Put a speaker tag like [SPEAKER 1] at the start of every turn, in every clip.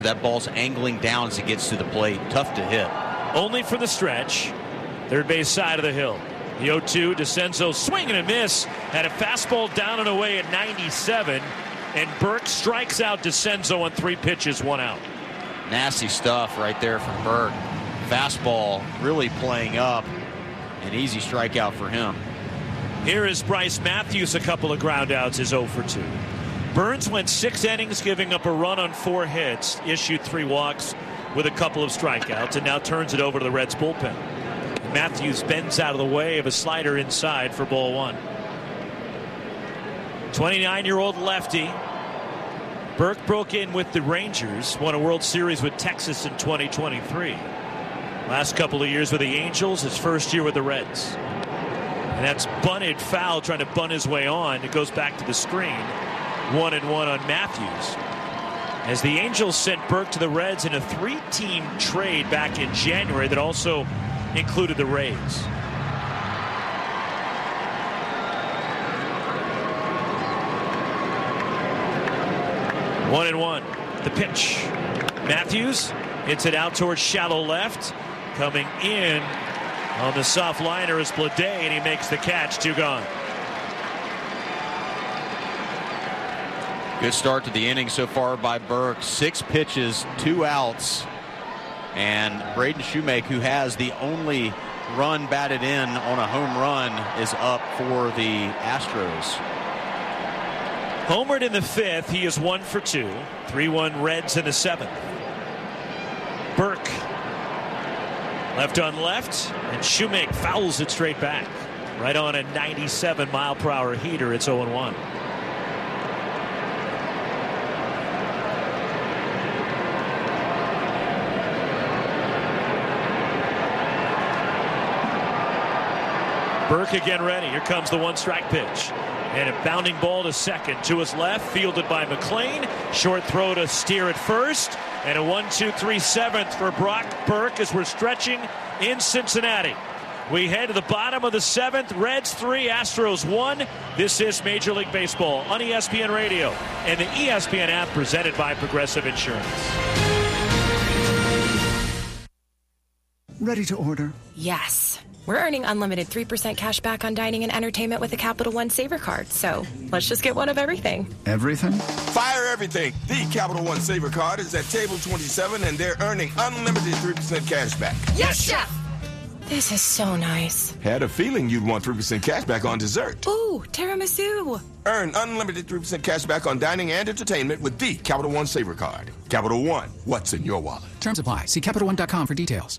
[SPEAKER 1] That ball's angling down as it gets to the plate. Tough to hit.
[SPEAKER 2] Only for the stretch. Third base side of the hill. The 0-2, DeCenzo swing and a miss. Had a fastball down and away at 97. And Burke strikes out DeCenzo on 3 pitches, 1 out.
[SPEAKER 1] Nasty stuff right there from Burke. Fastball really playing up. An easy strikeout for him.
[SPEAKER 2] Here is Bryce Matthews, a couple of ground outs, is 0 for 2. Burns went 6 innings, giving up a run on 4 hits, issued 3 walks with a couple of strikeouts, and now turns it over to the Reds bullpen. Matthews bends out of the way of a slider inside for ball 1. 29-year-old lefty. Burke broke in with the Rangers, won a World Series with Texas in 2023. Last couple of years with the Angels, his first year with the Reds. And that's bunted foul, trying to bunt his way on. It goes back to the screen. 1-1 on Matthews. As the Angels sent Burke to the Reds in a 3-team trade back in January that also included the Rays. One and one. The pitch. Matthews hits it out towards shallow left. Coming in on the soft liner is Bleday, and he makes the catch. 2 gone.
[SPEAKER 1] Good start to the inning so far by Burke. 6 pitches, 2 outs. And Braden Shoemake, who has the only run batted in on a home run, is up for the Astros.
[SPEAKER 2] Homered in the 5th. He is 1 for 2. 3-1 Reds in the 7th. Burke left on left, and Shoemake fouls it straight back. Right on a 97-mile-per-hour heater. It's 0-1. Burke again ready. Here comes the 1-strike pitch. And a bounding ball to second. To his left, fielded by McLean. Short throw to Steer at first. And a 1-2-3 7th for Brock Burke as we're stretching in Cincinnati. We head to the bottom of the 7th. Reds 3, Astros 1. This is Major League Baseball on ESPN Radio and the ESPN app, presented by Progressive Insurance.
[SPEAKER 3] Ready to order?
[SPEAKER 4] Yes. We're earning unlimited 3% cash back on dining and entertainment with a Capital One Saver card. So let's just get one of everything.
[SPEAKER 3] Everything?
[SPEAKER 5] Fire everything. The Capital One Saver card is at table 27, and they're earning unlimited 3% cash back.
[SPEAKER 4] Yes, Chef! This is so nice.
[SPEAKER 5] Had a feeling you'd want 3% cash back on dessert.
[SPEAKER 4] Ooh, tiramisu.
[SPEAKER 5] Earn unlimited 3% cash back on dining and entertainment with the Capital One Saver card. Capital One, what's in your wallet?
[SPEAKER 3] Terms apply. See CapitalOne.com for details.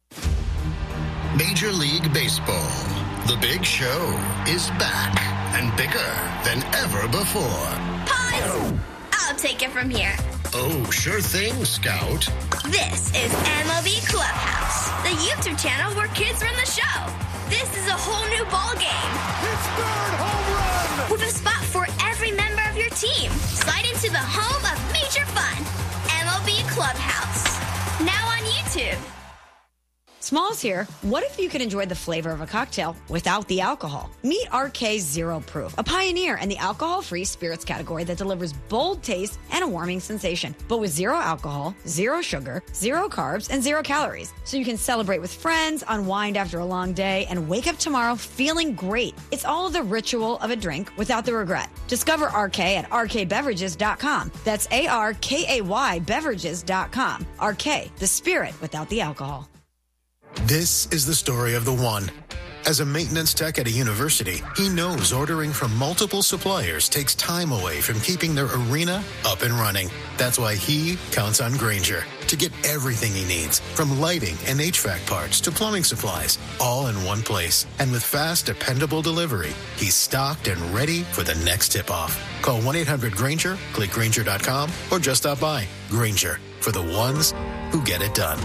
[SPEAKER 6] Major League Baseball. The big show is back and bigger than ever before.
[SPEAKER 7] Pause! I'll take it from here.
[SPEAKER 6] Oh, sure thing, Scout.
[SPEAKER 7] This is MLB Clubhouse, the YouTube channel where kids run the show. This is a whole new ball game.
[SPEAKER 5] It's third home run!
[SPEAKER 7] With a spot for every member of your team. Slide into the home of major fun. MLB Clubhouse. Now on YouTube.
[SPEAKER 8] Smalls here. What if you could enjoy the flavor of a cocktail without the alcohol? Meet RK Zero Proof, a pioneer in the alcohol-free spirits category that delivers bold taste and a warming sensation, but with 0 alcohol, 0 sugar, 0 carbs, and 0 calories. So you can celebrate with friends, unwind after a long day, and wake up tomorrow feeling great. It's all the ritual of a drink without the regret. Discover RK at rkbeverages.com. That's ARKAY beverages.com. RK, the spirit without the alcohol.
[SPEAKER 6] This is the story of the one. As a maintenance tech at a university, he knows ordering from multiple suppliers takes time away from keeping their arena up and running. That's why he counts on Grainger to get everything he needs, from lighting and HVAC parts to plumbing supplies, all in one place. And with fast, dependable delivery, he's stocked and ready for the next tip-off. Call 1-800-GRAINGER, click Grainger.com, or just stop by. Grainger, for the ones who get it done.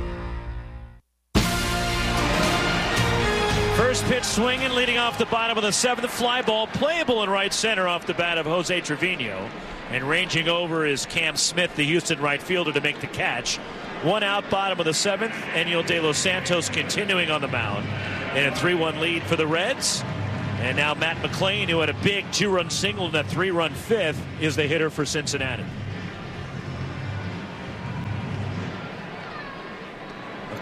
[SPEAKER 2] First pitch swinging, leading off the bottom of the 7th. Fly ball playable in right center off the bat of Jose Trevino. And ranging over is Cam Smith, the Houston right fielder, to make the catch. 1 out, bottom of the 7th. Eniel De Los Santos continuing on the mound. And a 3-1 lead for the Reds. And now Matt McLean, who had a big 2-run single in that 3-run 5th, is the hitter for Cincinnati.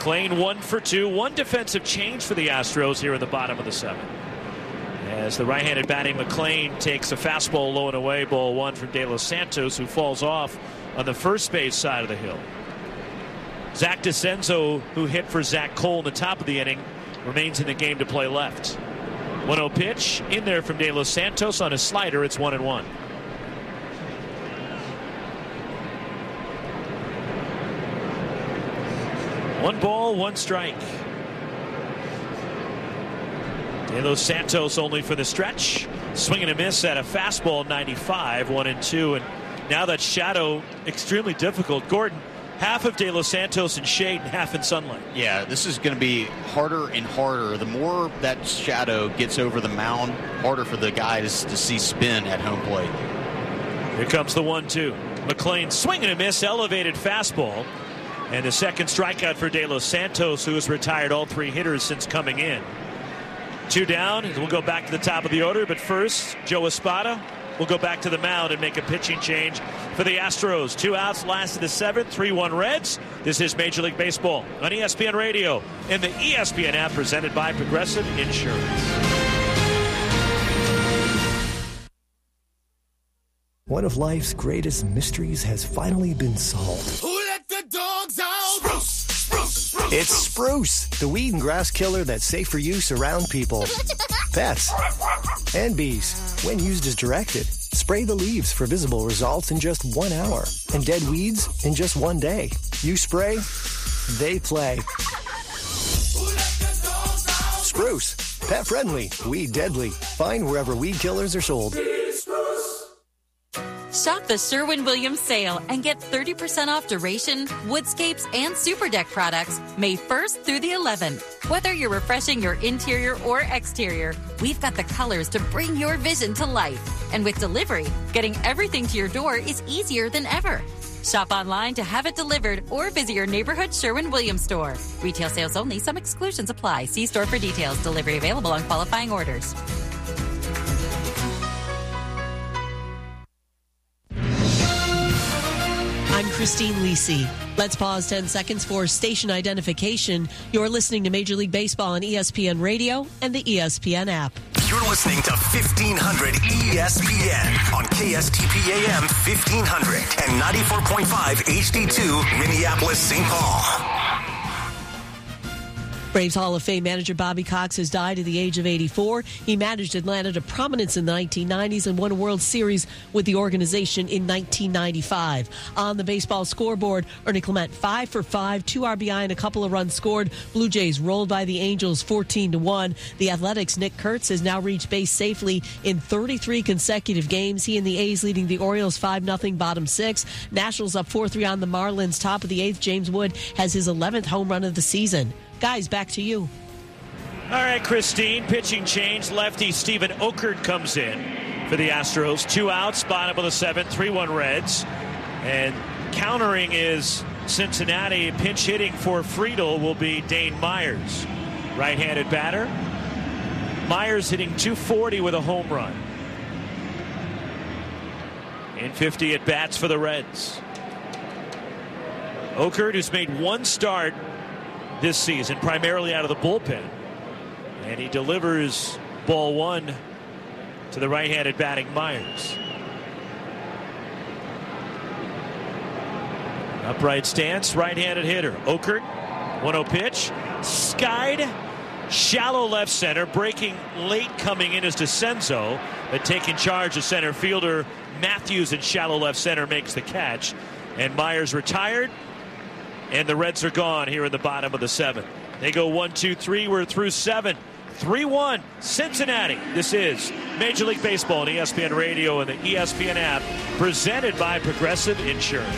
[SPEAKER 2] McLean 1 for 2. One defensive change for the Astros here in the bottom of the 7th. As the right-handed batting McLean takes a fastball low and away, ball 1 from De Los Santos, who falls off on the first base side of the hill. Zach DeCenzo, who hit for Zach Cole in the top of the inning, remains in the game to play left. 1-0 pitch in there from De Los Santos on a slider. It's 1-1. One ball, one strike. De Los Santos only for the stretch. Swing and a miss at a fastball, 95, 1-2. And now that shadow, extremely difficult. Gordon, half of De Los Santos in shade and half in sunlight.
[SPEAKER 1] Yeah, this is going to be harder and harder. The more that shadow gets over the mound, harder for the guys to see spin at home plate.
[SPEAKER 2] Here comes the 1-2. McLean swing and a miss, elevated fastball. And the second strikeout for De Los Santos, who has retired all 3 hitters since coming in. 2 down. We'll go back to the top of the order. But first, Joe Espada will go back to the mound and make a pitching change for the Astros. 2 outs, last of the 7th, 3-1 Reds. This is Major League Baseball on ESPN Radio and the ESPN app, presented by Progressive Insurance.
[SPEAKER 9] One of life's greatest mysteries has finally been solved.
[SPEAKER 10] Who let the dogs out? Spruce, spruce, spruce.
[SPEAKER 9] It's Spruce, the weed and grass killer that's safe for use around people, pets, and bees. When used as directed, spray the leaves for visible results in just 1 hour, and dead weeds in just 1 day. You spray, they play. Spruce, pet friendly, weed deadly. Find wherever weed killers are sold.
[SPEAKER 11] Shop the Sherwin-Williams sale and get 30% off Duration, Woodscapes, and Super Deck products May 1st through the 11th. Whether you're refreshing your interior or exterior, we've got the colors to bring your vision to life. And with delivery, getting everything to your door is easier than ever. Shop online to have it delivered or visit your neighborhood Sherwin-Williams store. Retail sales only. Some exclusions apply. See store for details. Delivery available on qualifying orders.
[SPEAKER 12] I'm Christine Lisi. Let's pause 10 seconds for station identification. You're listening to Major League Baseball on ESPN Radio and the ESPN app.
[SPEAKER 9] You're listening to 1500 ESPN on KSTP AM 1500 and 94.5 HD2 Minneapolis, St. Paul.
[SPEAKER 12] Braves Hall of Fame manager Bobby Cox has died at the age of 84. He managed Atlanta to prominence in the 1990s and won a World Series with the organization in 1995. On the baseball scoreboard, Ernie Clement 5 for 5, 2 RBI and a couple of runs scored. Blue Jays rolled by the Angels 14-1. The Athletics' Nick Kurtz has now reached base safely in 33 consecutive games. He and the A's leading the Orioles 5-0 bottom 6. Nationals up 4-3 on the Marlins. Top of the 8th, James Wood has his 11th home run of the season. Guys, back to you.
[SPEAKER 2] All right, Christine, pitching change. Lefty Steven Okert comes in for the Astros. 2 outs, bottom of the 7th, 3-1 Reds. And countering is Cincinnati. Pinch hitting for Friedel will be Dane Myers. Right-handed batter. Myers hitting 240 with a home run. In 50 at bats for the Reds. Okert, who's made 1 start this season, primarily out of the bullpen. And he delivers ball 1 to the right-handed batting Myers. Upright stance, right-handed hitter. Okert, 1-0 pitch. Skied, shallow left center. Breaking late coming in is DeCenzo. But taking charge, the center fielder Matthews in shallow left center makes the catch. And Myers retired. And the Reds are gone here in the bottom of the 7th. They go 1-2-3. We're through 7. 3-1 Cincinnati. This is Major League Baseball on ESPN Radio and the ESPN app, presented by Progressive Insurance.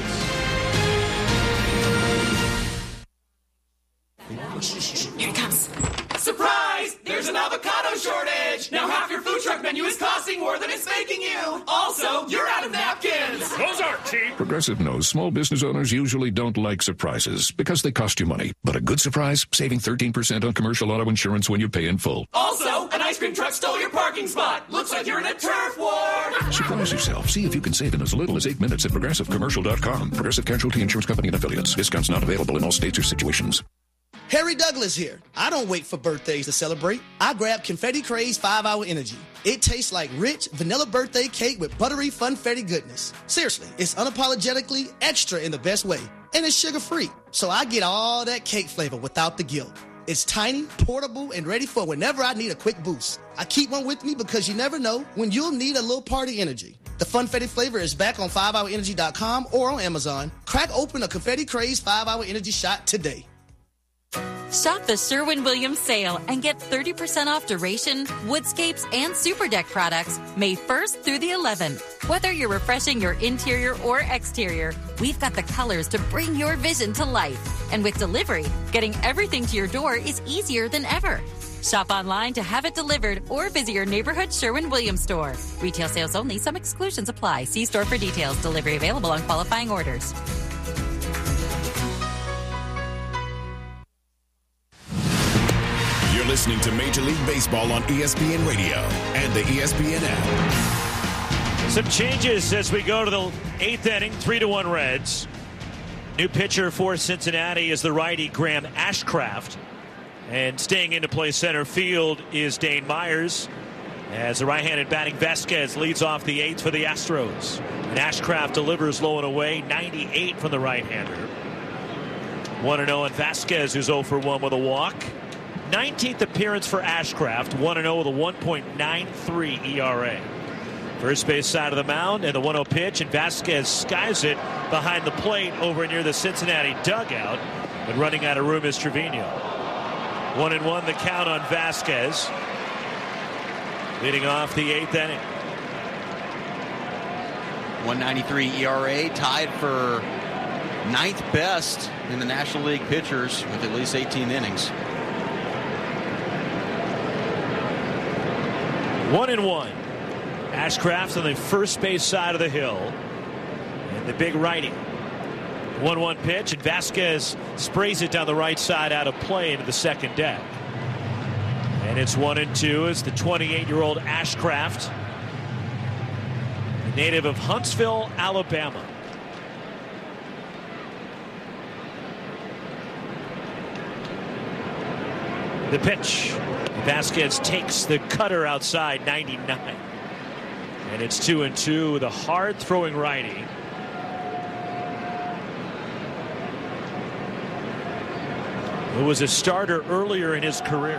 [SPEAKER 10] Here it comes. Surprise! There's an avocado shortage! Now half your food truck menu is costing more than it's making you! Also, you're out of napkins!
[SPEAKER 13] Those aren't cheap! Progressive knows small business owners usually don't like surprises because they cost you money. But a good surprise, saving 13% on commercial auto insurance when you pay in full.
[SPEAKER 10] Also, an ice cream truck stole your parking spot! Looks like you're in a turf war!
[SPEAKER 13] Surprise yourself. See if you can save in as little as 8 minutes at ProgressiveCommercial.com. Progressive Casualty Insurance Company and Affiliates. Discounts not available in all states or situations.
[SPEAKER 14] Harry Douglas here. I don't wait for birthdays to celebrate. I grab Confetti Craze 5-Hour Energy. It tastes like rich vanilla birthday cake with buttery funfetti goodness. Seriously, it's unapologetically extra in the best way. And it's sugar-free, so I get all that cake flavor without the guilt. It's tiny, portable, and ready for whenever I need a quick boost. I keep one with me because you never know when you'll need a little party energy. The Funfetti flavor is back on 5hourenergy.com or on Amazon. Crack open a Confetti Craze 5-Hour Energy shot today.
[SPEAKER 11] Shop the Sherwin-Williams sale and get 30% off Duration, Woodscapes, and Super Deck products May 1st through the 11th. Whether you're refreshing your interior or exterior, we've got the colors to bring your vision to life. And with delivery, getting everything to your door is easier than ever. Shop online to have it delivered or visit your neighborhood Sherwin-Williams store. Retail sales only. Some exclusions apply. See store for details. Delivery available on qualifying orders.
[SPEAKER 15] You're listening to Major League Baseball on ESPN Radio and the ESPN app.
[SPEAKER 2] Some changes as we go to the 8th inning, 3-1 Reds. New pitcher for Cincinnati is the righty Graham Ashcraft. And staying into play center field is Dane Myers as the right-handed batting Vasquez leads off the 8th for the Astros. And Ashcraft delivers low and away, 98 from the right-hander. 1-0 and Vasquez, who's 0 for 1 with a walk. 19th appearance for Ashcraft, 1-0 with a 1.93 ERA. First base side of the mound and the 1-0 pitch, and Vasquez skies it behind the plate over near the Cincinnati dugout. But running out of room is Trevino. 1-1 the count on Vasquez. Leading off the 8th inning.
[SPEAKER 1] 1.93 ERA, tied for 9th best in the National League pitchers with at least 18 innings.
[SPEAKER 2] 1-1. Ashcraft on the first base side of the hill. And the big righty. 1-1 pitch, and Vasquez sprays it down the right side out of play into the second deck. And it's 1-2 as the 28-year-old Ashcraft, a native of Huntsville, Alabama. The pitch. Vasquez takes the cutter outside, 99. And it's 2-2 with a hard throwing righty. Who was a starter earlier in his career.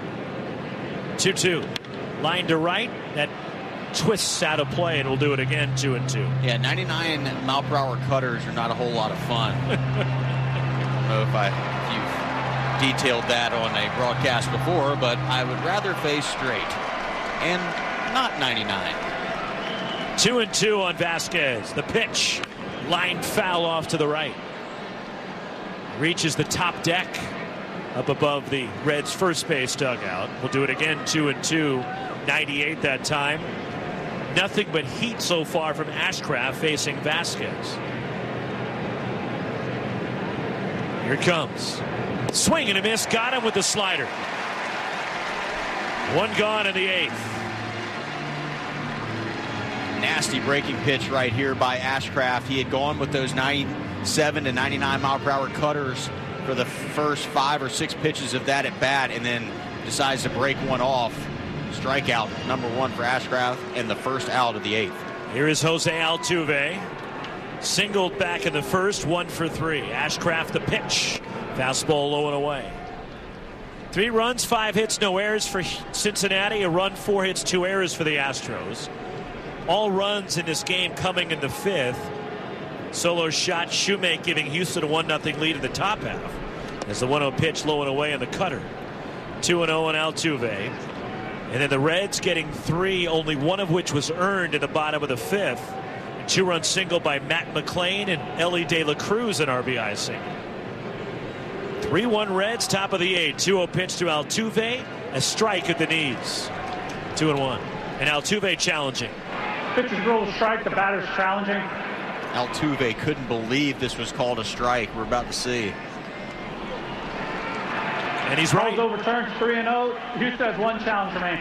[SPEAKER 2] 2-2. Line to right. That twists out of play, and we'll do it again, 2-2.
[SPEAKER 1] Yeah, 99 mile per hour cutters are not a whole lot of fun. I don't know if you've detailed that on a broadcast before, but I would rather face straight and not 99.
[SPEAKER 2] 2-2 on Vasquez. The pitch. Line foul off to the right. Reaches the top deck up above the Reds' first base dugout. We'll do it again, 2-2. 98 that time. Nothing but heat so far from Ashcraft facing Vasquez. Here it comes. Swing and a miss. Got him with the slider. One gone in the 8th.
[SPEAKER 1] Nasty breaking pitch right here by Ashcraft. He had gone with those 97 to 99 mile per hour cutters for the first 5 or 6 pitches of that at bat, and then decides to break one off. Strikeout number 1 for Ashcraft and the first out of the 8th.
[SPEAKER 2] Here is Jose Altuve. Singled back in the first, 1 for 3. Ashcraft the pitch. Fastball low and away. 3 runs, 5 hits, no errors for Cincinnati. A run, 4 hits, 2 errors for the Astros. All runs in this game coming in the 5th. Solo shot, Shoemake giving Houston a 1-0 lead in the top half. As the 1-0 pitch low and away in the cutter. 2-0 on Altuve. And then the Reds getting 3, only 1 of which was earned in the bottom of the 5th. A 2-run single by Matt McClain and Ellie De La Cruz, an RBI single. 3-1 Reds, top of the 8th. 2-0 pitch to Altuve. A strike at the knees. 2-1. And Altuve challenging.
[SPEAKER 16] Pitcher's rule strike. The batter's challenging.
[SPEAKER 1] Altuve couldn't believe this was called a strike. We're about to see.
[SPEAKER 2] And he's right.
[SPEAKER 16] Overturned, 3-0. Houston has 1 challenge remaining.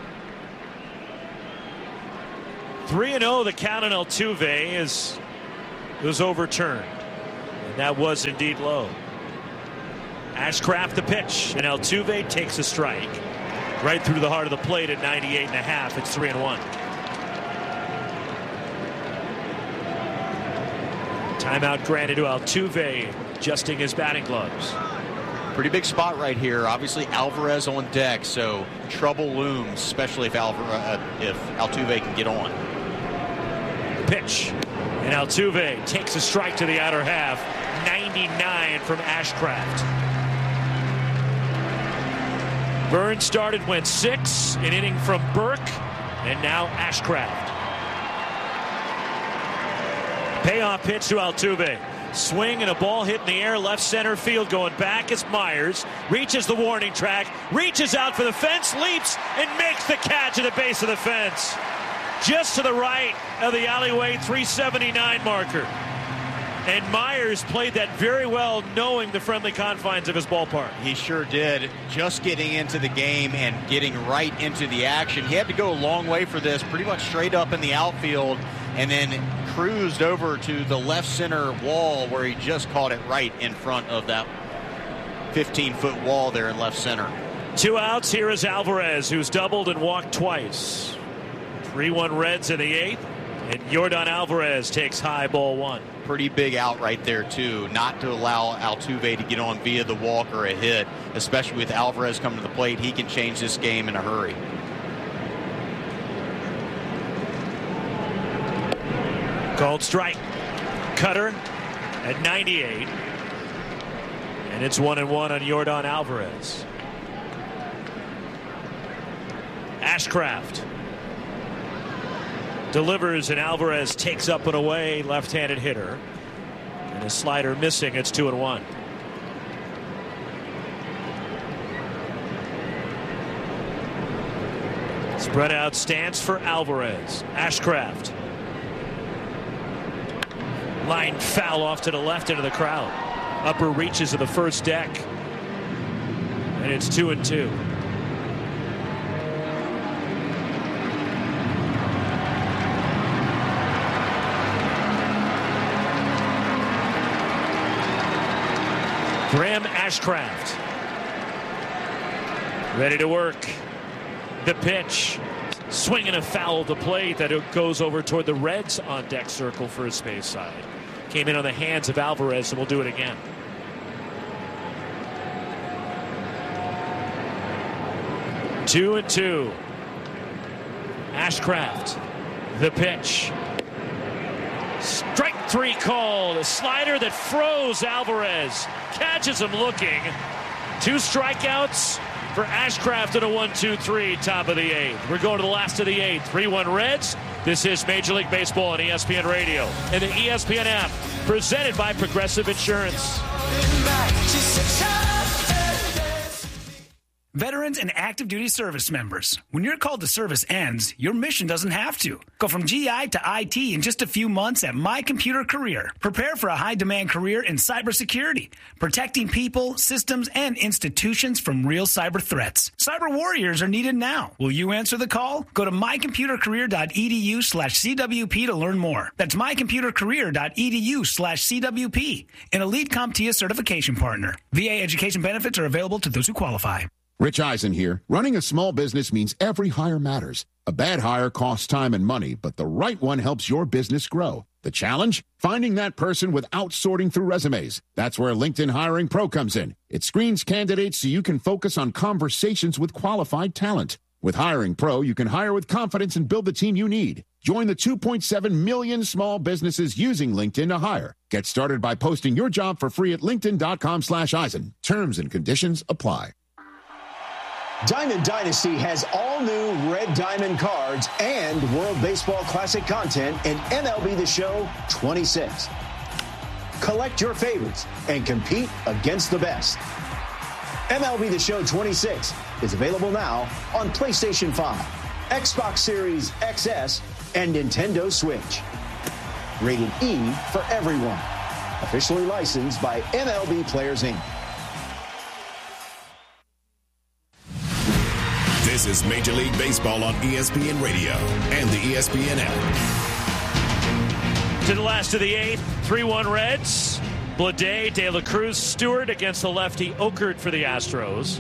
[SPEAKER 2] 3-0 the count on Altuve was overturned. And that was indeed low. Ashcraft the pitch, and Altuve takes a strike. Right through the heart of the plate at 98.5. It's 3-1. Timeout granted to Altuve, adjusting his batting gloves.
[SPEAKER 1] Pretty big spot right here. Obviously, Alvarez on deck, so trouble looms, especially if Altuve can get on.
[SPEAKER 2] Pitch, and Altuve takes a strike to the outer half. 99 from Ashcraft. Burns started, went 6, an inning from Burke, and now Ashcraft. Payoff pitch to Altuve. Swing and a ball hit in the air, left center field. Going back is Myers. Reaches the warning track, reaches out for the fence, leaps, and makes the catch at the base of the fence. Just to the right of the alleyway 379 marker. And Myers played that very well, knowing the friendly confines of his ballpark.
[SPEAKER 1] He sure did. Just getting into the game and getting right into the action. He had to go a long way for this, pretty much straight up in the outfield, and then cruised over to the left center wall where he just caught it right in front of that 15-foot wall there in left center.
[SPEAKER 2] 2 outs. Here is Alvarez, who's doubled and walked twice. 3-1 Reds in the 8th, and Yordan Alvarez takes high, ball 1.
[SPEAKER 1] Pretty big out right there, too. Not to allow Altuve to get on via the walk or a hit, especially with Alvarez coming to the plate. He can change this game in a hurry.
[SPEAKER 2] Called strike. Cutter at 98. And it's 1-1 on Yordan Alvarez. Ashcraft delivers, and Alvarez takes up and away, left-handed hitter. And a slider missing. It's 2-1. Spread out stance for Alvarez. Ashcraft. Line foul off to the left into the crowd. Upper reaches of the first deck. And it's 2-2. Graham Ashcraft ready to work. The pitch. Swinging a foul of the plate that goes over toward the Reds on deck circle for his space side. Came in on the hands of Alvarez, and we'll do it again. Two and two. Ashcraft. The pitch. Strike 3 called. A slider that froze Alvarez. Catches him looking. 2 strikeouts for Ashcraft in a 1-2-3, top of the 8th. We're going to the last of the 8th. 3-1 Reds. This is Major League Baseball on ESPN Radio and the ESPN app, presented by Progressive Insurance.
[SPEAKER 17] Veterans and active duty service members, when your call to service ends, your mission doesn't have to. Go from GI to IT in just a few months at My Computer Career. Prepare for a high-demand career in cybersecurity, protecting people, systems, and institutions from real cyber threats. Cyber warriors are needed now. Will you answer the call? Go to mycomputercareer.edu/CWP to learn more. That's mycomputercareer.edu/CWP, an elite CompTIA certification partner. VA education benefits are available to those who qualify.
[SPEAKER 18] Rich Eisen here. Running a small business means every hire matters. A bad hire costs time and money, but the right one helps your business grow. The challenge? Finding that person without sorting through resumes. That's where LinkedIn Hiring Pro comes in. It screens candidates so you can focus on conversations with qualified talent. With Hiring Pro, you can hire with confidence and build the team you need. Join the 2.7 million small businesses using LinkedIn to hire. Get started by posting your job for free at linkedin.com/Eisen. Terms and conditions apply.
[SPEAKER 19] Diamond Dynasty has all new Red Diamond cards and World Baseball Classic content in MLB The Show 26. Collect your favorites and compete against the best. MLB The Show 26 is available now on PlayStation 5, Xbox Series XS, and Nintendo Switch. Rated E for everyone. Officially licensed by MLB Players Inc.
[SPEAKER 15] This is Major League Baseball on ESPN Radio and the ESPN app.
[SPEAKER 2] To the last of the 8th, 3-1 Reds. Bleday, De La Cruz, Stewart against the lefty Okert for the Astros.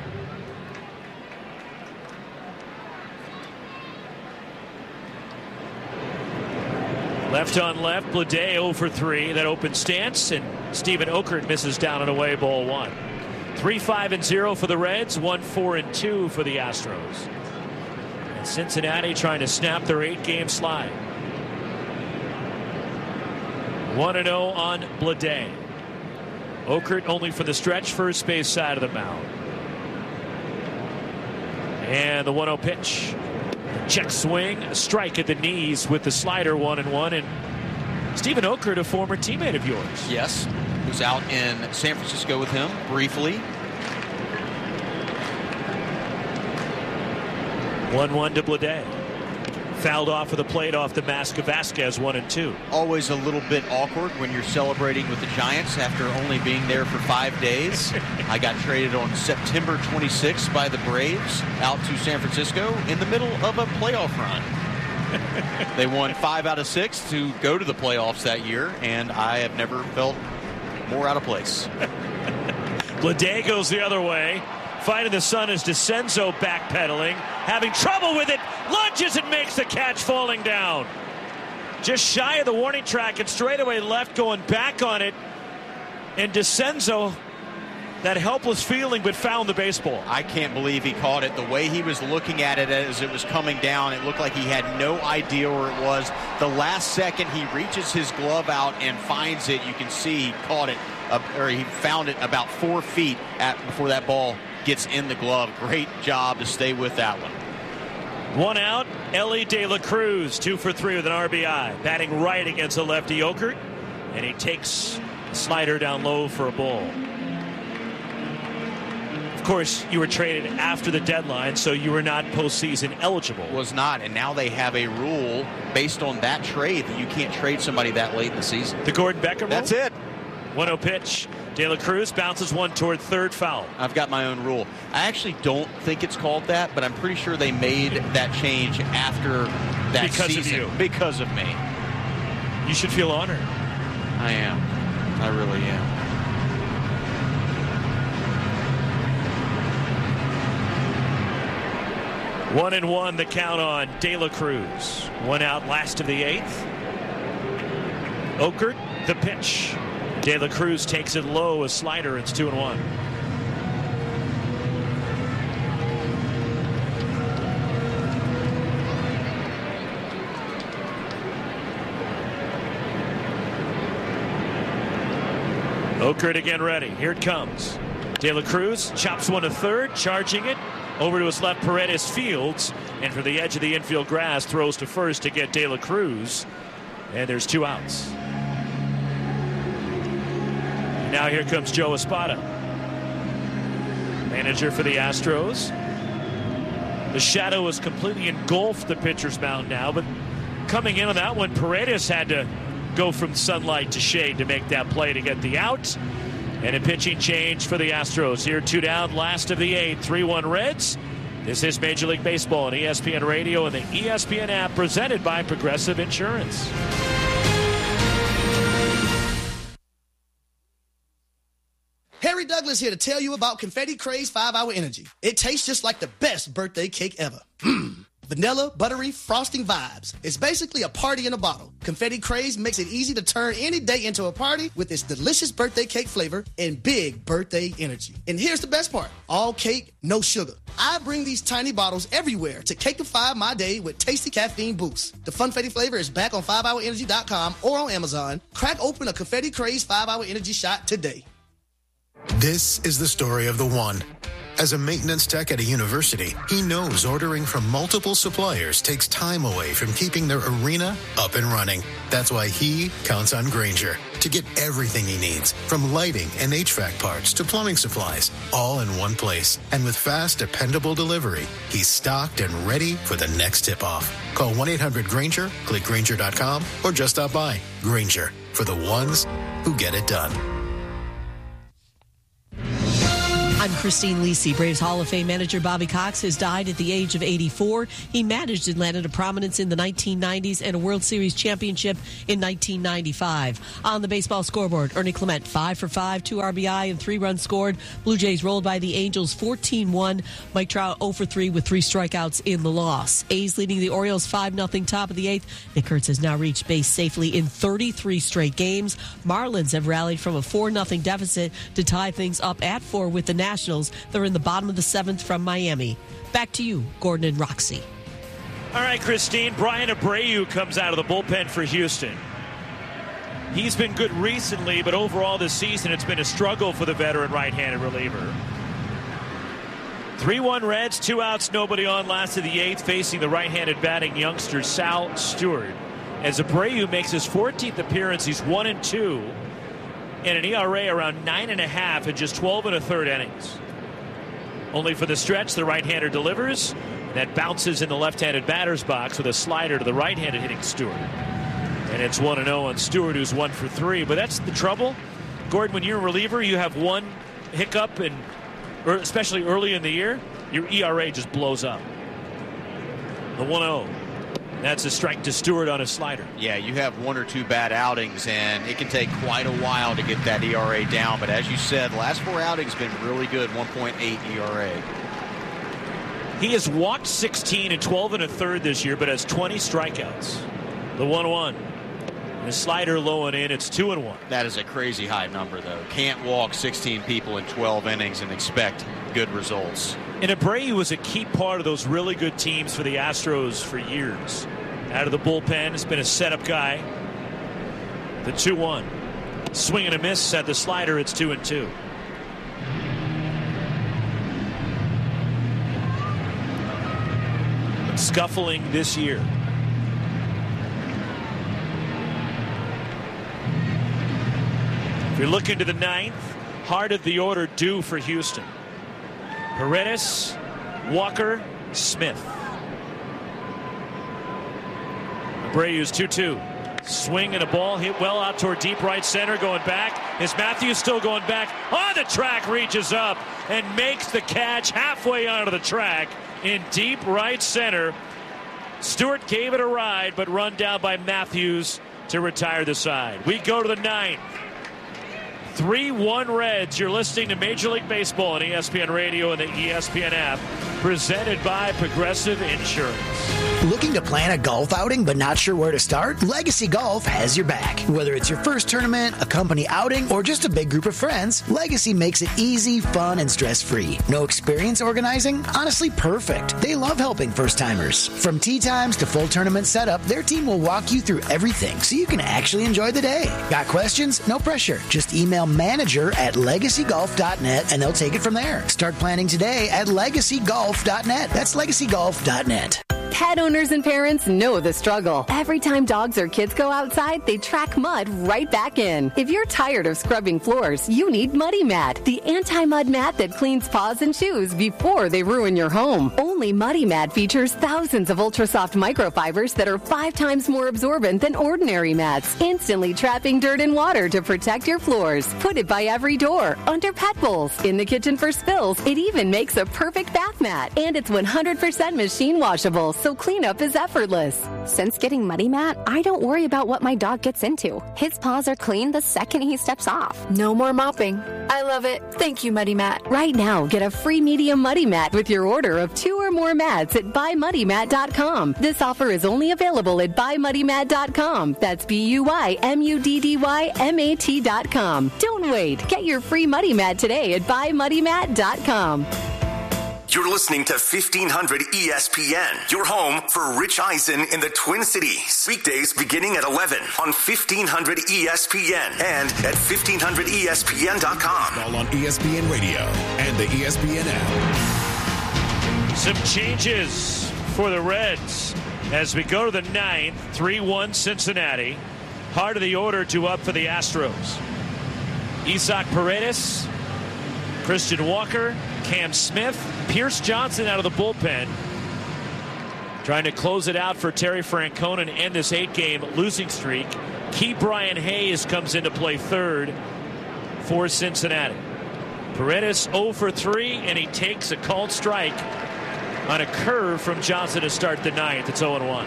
[SPEAKER 2] Left on left, Bleday 0 for 3. That open stance, and Stephen Okert misses down and away, ball 1. 3-5-0 for the Reds, 1-4-2 for the Astros. And Cincinnati trying to snap their 8-game slide. 1-0 on Bleday. Okert only for the stretch, first base side of the mound. And the 1-0 pitch. Check swing, a strike at the knees with the slider, 1-1. And Stephen Okert, a former teammate of yours.
[SPEAKER 1] Yes, who's out in San Francisco with him briefly.
[SPEAKER 2] 1-1 to Bleday. Fouled off of the plate off the mask of Vasquez, 1-2.
[SPEAKER 1] Always a little bit awkward when you're celebrating with the Giants after only being there for 5 days. I got traded on September 26th by the Braves out to San Francisco in the middle of a playoff run. They won 5 out of 6 to go to the playoffs that year, and I have never felt more out of place.
[SPEAKER 2] Bleday goes the other way. Fighting the sun is DeCenzo backpedaling, having trouble with it, lunges and makes the catch, falling down. Just shy of the warning track and straightaway left, going back on it. And DeCenzo, that helpless feeling, but found the baseball.
[SPEAKER 1] I can't believe he caught it. The way he was looking at it as it was coming down, it looked like he had no idea where it was. The last second, he reaches his glove out and finds it. You can see he caught it, or he found it about 4 feet before that ball gets in the glove. Great job to stay with that one.
[SPEAKER 2] 1 out, Elly De La Cruz, 2 for 3 with an RBI. Batting right against the lefty Okert, and he takes a slider down low for a ball. Of course, you were traded after the deadline, so you were not postseason eligible.
[SPEAKER 1] Was not, and now they have a rule based on that trade that you can't trade somebody that late in the season.
[SPEAKER 2] The Gordon Becker rule?
[SPEAKER 1] That's it.
[SPEAKER 2] 1-0 pitch. De La Cruz bounces one toward third, foul.
[SPEAKER 1] I've got my own rule. I actually don't think it's called that, but I'm pretty sure they made that change after that
[SPEAKER 2] because
[SPEAKER 1] season.
[SPEAKER 2] Of you.
[SPEAKER 1] Because of me.
[SPEAKER 2] You should feel honored.
[SPEAKER 1] I am. I really am.
[SPEAKER 2] One and one, the count on De La Cruz. 1 out, last of the 8th. Okert, the pitch. De La Cruz takes it low, a slider. It's 2-1. Okert again ready. Here it comes. De La Cruz chops one to third, charging it over to his left. Paredes fields, and for the edge of the infield grass, throws to first to get De La Cruz, and there's 2 outs. Now here comes Joe Espada, manager for the Astros. The shadow has completely engulfed the pitcher's mound now, but coming in on that one, Paredes had to go from sunlight to shade to make that play to get the out. And a pitching change for the Astros. Here 2 down, last of the 8th, 3-1 Reds. This is Major League Baseball on ESPN Radio and the ESPN app, presented by Progressive Insurance.
[SPEAKER 14] Harry Douglas here to tell you about Confetti Craze 5-Hour Energy. It tastes just like the best birthday cake ever. Vanilla, buttery, frosting vibes. It's basically a party in a bottle. Confetti Craze makes it easy to turn any day into a party with its delicious birthday cake flavor and big birthday energy. And here's the best part. All cake, no sugar. I bring these tiny bottles everywhere to cakeify my day with tasty caffeine boost. The Funfetti flavor is back on 5hourenergy.com or on Amazon. Crack open a Confetti Craze 5-Hour Energy shot today.
[SPEAKER 6] This is the story of the one. As a maintenance tech at a university, he knows ordering from multiple suppliers takes time away from keeping their arena up and running. That's why he counts on Grainger to get everything he needs, from lighting and HVAC parts to plumbing supplies, all in one place. And with fast, dependable delivery, he's stocked and ready for the next tip-off. Call 1-800-GRAINGER, click Grainger.com, or just stop by. Grainger, for the ones who get it done.
[SPEAKER 12] I'm Christine Lisi. Braves Hall of Fame manager Bobby Cox has died at the age of 84. He managed Atlanta to prominence in the 1990s and a World Series championship in 1995. On the baseball scoreboard, Ernie Clement, 5 for 5, 2 RBI, and 3 runs scored. Blue Jays rolled by the Angels 14-1. Mike Trout 0 for 3 with 3 strikeouts in the loss. A's leading the Orioles 5-0 top of the 8th. Nick Kurtz has now reached base safely in 33 straight games. Marlins have rallied from a 4-0 deficit to tie things up at 4 with the Nationals. They're in the bottom of the 7th from Miami. Back to you, Gordon and Roxy.
[SPEAKER 2] All right, Christine. Brian Abreu comes out of the bullpen for Houston. He's been good recently, but overall this season it's been a struggle for the veteran right-handed reliever. 3-1 Reds, 2 outs, nobody on, last of the 8th, facing the right-handed batting youngster Sal Stewart. As Abreu makes his 14th appearance, he's 1-2 and an ERA around 9.5 in just 12 1/3 innings. Only for the stretch, the right-hander delivers. That bounces in the left-handed batter's box with a slider to the right-handed hitting Stewart. And it's 1-0 on Stewart, who's 1 for 3. But that's the trouble. Gordon, when you're a reliever, you have one hiccup, or especially early in the year, your ERA just blows up. The 1-0. That's a strike to Stewart on a slider.
[SPEAKER 1] Yeah, you have 1 or 2 bad outings, and it can take quite a while to get that ERA down. But as you said, the last 4 outings been really good, 1.8 ERA.
[SPEAKER 2] He has walked 16 in 12 1/3 this year, but has 20 strikeouts. The 1-1. The slider low and in. It's 2-1.
[SPEAKER 1] That is a crazy high number, though. Can't walk 16 people in 12 innings and expect good results.
[SPEAKER 2] And Abreu was a key part of those really good teams for the Astros for years. Out of the bullpen, has been a setup guy. The 2-1. Swing and a miss at the slider. It's 2-2. Scuffling this year. If you're looking to the 9th, heart of the order due for Houston. Paredes, Walker, Smith. Abreu's 2-2. Swing and a ball hit well out toward deep right center, going back. Is Matthews still going back? On the track, reaches up and makes the catch halfway onto the track in deep right center. Stewart gave it a ride, but run down by Matthews to retire the side. We go to the 9th. 3-1 Reds. You're listening to Major League Baseball on ESPN Radio and the ESPN app, presented by Progressive Insurance.
[SPEAKER 20] Looking to plan a golf outing but not sure where to start? Legacy Golf has your back. Whether it's your first tournament, a company outing, or just a big group of friends, Legacy makes it easy, fun, and stress-free. No experience organizing? Honestly, perfect. They love helping first-timers. From tee times to full tournament setup, their team will walk you through everything so you can actually enjoy the day. Got questions? No pressure. Just email manager@legacygolf.net and they'll take it from there. Start planning today at legacygolf.net. That's legacygolf.net.
[SPEAKER 21] Pet owners and parents know the struggle. Every time dogs or kids go outside, they track mud right back in. If you're tired of scrubbing floors, you need Muddy Mat, the anti-mud mat that cleans paws and shoes before they ruin your home. Only Muddy Mat features thousands of ultra-soft microfibers that are 5 times more absorbent than ordinary mats, instantly trapping dirt and water to protect your floors. Put it by every door, under pet bowls, in the kitchen for spills. It even makes a perfect bath mat. And it's 100% machine washable, so cleanup is effortless.
[SPEAKER 22] Since getting Muddy Mat, I don't worry about what my dog gets into. His paws are clean the second he steps off.
[SPEAKER 21] No more mopping. I love it. Thank you, Muddy Mat. Right now, get a free medium Muddy Mat with your order of 2 or more mats at buymuddymat.com. This offer is only available at buymuddymat.com. That's BUYMUDDYMAT.com. Don't wait. Get your free Muddy Mat today at buymuddymat.com.
[SPEAKER 23] You're listening to 1500 ESPN, your home for Rich Eisen in the Twin Cities. Weekdays beginning at 11 on 1500 ESPN and at 1500ESPN.com.
[SPEAKER 15] All on ESPN Radio and the ESPN app.
[SPEAKER 2] Some changes for the Reds as we go to the 9th, 3-1 Cincinnati. Heart of the order to up for the Astros. Isaac Paredes, Christian Walker, Cam Smith, Pierce Johnson out of the bullpen. Trying to close it out for Terry Francona and end this 8-game losing streak. Key Brian Hayes comes into play third for Cincinnati. Paredes 0 for 3, and he takes a called strike on a curve from Johnson to start the ninth. It's 0-1.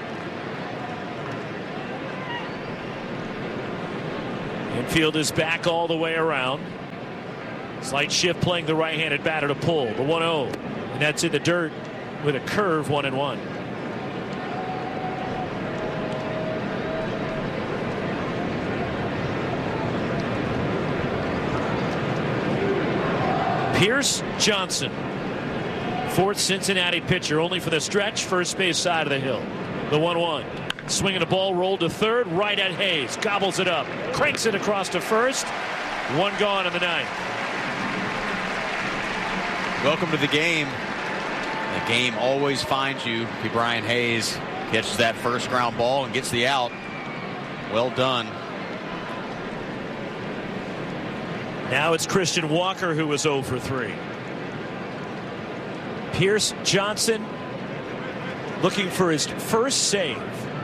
[SPEAKER 2] Infield is back all the way around. Slight shift playing the right-handed batter to pull. The 1-0. And that's in the dirt with a curve, 1-1. Pierce Johnson, fourth Cincinnati pitcher, only for the stretch, first base side of the hill. The 1-1. Swinging the ball, rolled to third, right at Hayes. Gobbles it up, cranks it across to first. One gone in the ninth.
[SPEAKER 1] Welcome to the game. The game always finds you. Brian Hayes catches that first ground ball and gets the out. Well done.
[SPEAKER 2] Now it's Christian Walker, who was 0 for 3. Pierce Johnson looking for his first save.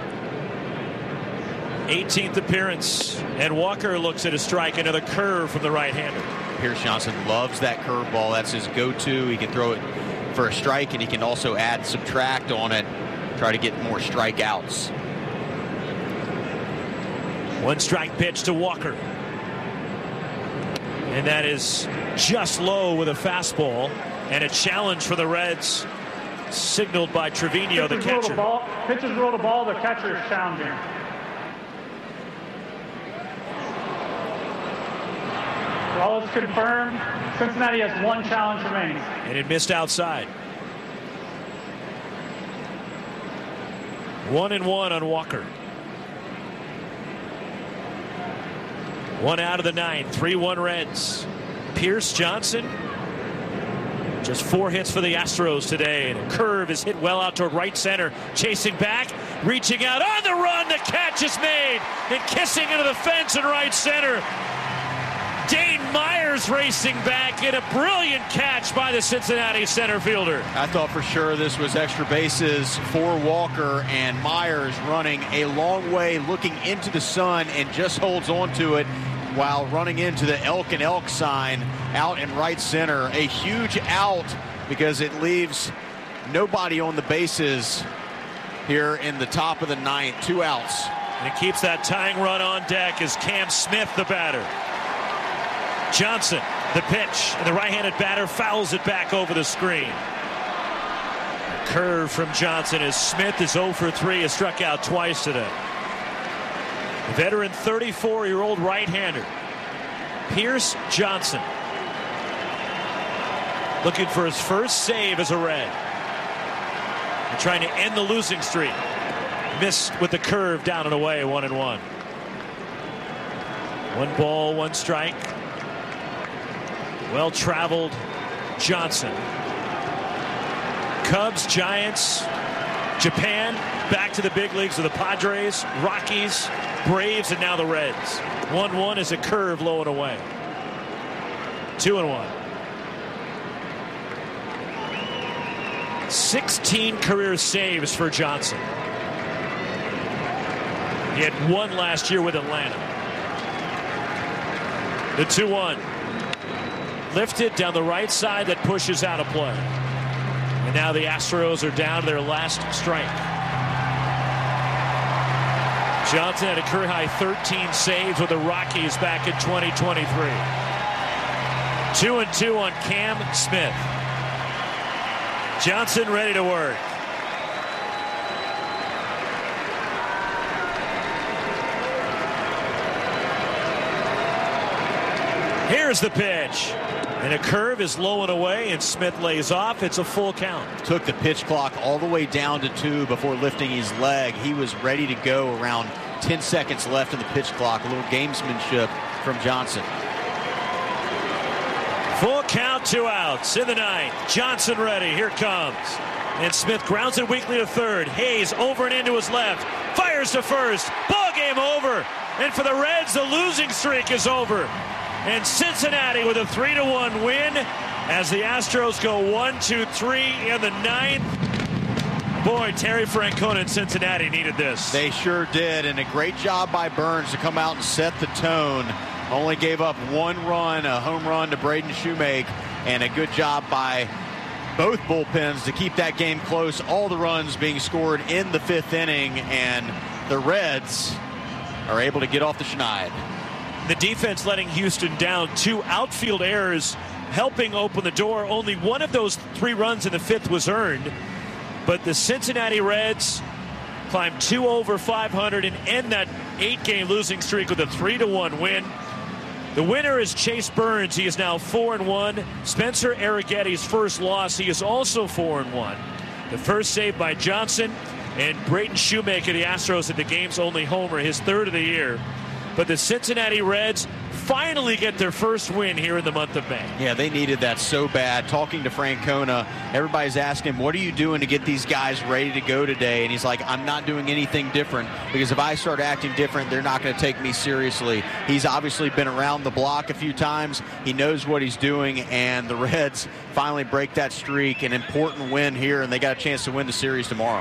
[SPEAKER 2] 18th appearance, and Walker looks at a strike, another curve from the right-hander.
[SPEAKER 1] Pierce Johnson loves that curveball. That's his go-to. He can throw it for a strike, and he can also add, subtract on it, try to get more strikeouts.
[SPEAKER 2] One strike pitch to Walker. And that is just low with a fastball, and a challenge for the Reds signaled by Trevino, the catcher.
[SPEAKER 16] Pitches roll the ball, the catcher is challenging. Well, it's confirmed. Cincinnati has one challenge remaining.
[SPEAKER 2] And it missed outside. 1-1 on Walker. One out of the ninth. 3-1 Reds. Pierce Johnson. Just 4 hits for the Astros today. And a curve is hit well out toward right center. Chasing back. Reaching out on the run. The catch is made. And kissing into the fence in right center. Dane Myers racing back in a brilliant catch by the Cincinnati center fielder.
[SPEAKER 1] I thought for sure this was extra bases for Walker, and Myers running a long way, looking into the sun, and just holds on to it while running into the Elk and Elk sign out in right center. A huge out because it leaves nobody on the bases here in the top of the ninth. 2 outs.
[SPEAKER 2] And it keeps that tying run on deck as Cam Smith, the batter. Johnson, the pitch, and the right-handed batter fouls it back over the screen. Curve from Johnson as Smith is 0 for 3, has struck out twice today. The veteran 34-year-old right-hander, Pierce Johnson, looking for his first save as a Red. And trying to end the losing streak. Missed with the curve down and away, 1-1. 1 ball, 1 strike. Well-traveled Johnson. Cubs, Giants, Japan, back to the big leagues with the Padres, Rockies, Braves, and now the Reds. 1-1 is a curve low and away. 2-1. 16 career saves for Johnson. He had 1 last year with Atlanta. The 2-1. Lifted down the right side, that pushes out of play. And now the Astros are down to their last strike. Johnson had a career high 13 saves with the Rockies back in 2023. 2-2 on Cam Smith. Johnson ready to work. Here's the pitch. And a curve is low and away, and Smith lays off. It's a full count.
[SPEAKER 1] Took the pitch clock all the way down to 2 before lifting his leg. He was ready to go around 10 seconds left in the pitch clock. A little gamesmanship from Johnson.
[SPEAKER 2] Full count, 2 outs in the ninth. Johnson ready. Here comes. And Smith grounds it weakly to third. Hayes over and into his left. Fires to first. Ball game over. And for the Reds, the losing streak is over. And Cincinnati with a 3-1 win as the Astros go 1-2-3 in the ninth. Boy, Terry Francona and Cincinnati needed this.
[SPEAKER 1] They sure did, and a great job by Burns to come out and set the tone only gave up one run, a home run to Braden Shoemake, and a good job by both bullpens to keep that game close. All the runs being scored in the 5th inning, and the Reds are able to get off the schneid.
[SPEAKER 2] The defense letting Houston down. 2 outfield errors helping open the door. Only one of those 3 runs in the 5th was earned. But the Cincinnati Reds climb 2 over 500 and end that 8-game losing streak with a 3-1 win. The winner is Chase Burns. He is now 4-1. Spencer Arrighetti's first loss. He is also 4-1. The first save by Johnson, and Braden Shoemaker, the Astros, at the game's only homer, his 3rd of the year. But the Cincinnati Reds finally get their first win here in the month of May.
[SPEAKER 1] Yeah, they needed that so bad. Talking to Francona, everybody's asking him, what are you doing to get these guys ready to go today? And he's like, I'm not doing anything different, because if I start acting different, they're not going to take me seriously. He's obviously been around the block a few times. He knows what he's doing, and the Reds finally break that streak. An important win here, and they got a chance to win the series tomorrow.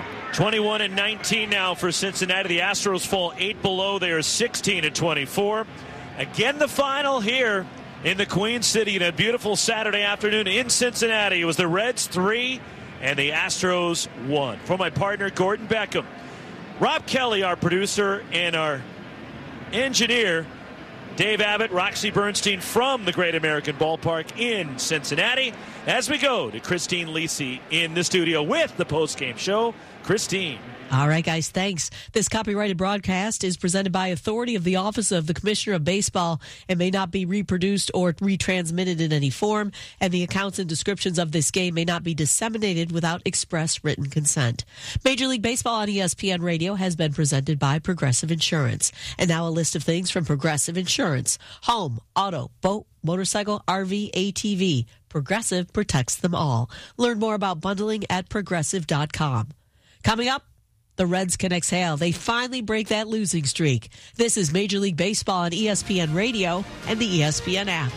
[SPEAKER 2] 21-19 now for Cincinnati. The Astros fall 8 below. They are 16-24. Again, the final here in the Queen City in a beautiful Saturday afternoon in Cincinnati. It was the Reds 3 and the Astros 1. For my partner, Gordon Beckham, Rob Kelly, our producer, and our engineer, Dave Abbott, Roxy Bernstein from the Great American Ballpark in Cincinnati. As we go to Christine Lisi in the studio with the postgame show. Christine.
[SPEAKER 12] All right, guys, thanks. This copyrighted broadcast is presented by authority of the Office of the Commissioner of Baseball and may not be reproduced or retransmitted in any form, and the accounts and descriptions of this game may not be disseminated without express written consent. Major League Baseball on ESPN Radio has been presented by Progressive Insurance. And now a list of things from Progressive Insurance. Home, auto, boat, motorcycle, RV, ATV. Progressive protects them all. Learn more about bundling at Progressive.com. Coming up, the Reds can exhale. They finally break that losing streak. This is Major League Baseball on ESPN Radio and the ESPN app.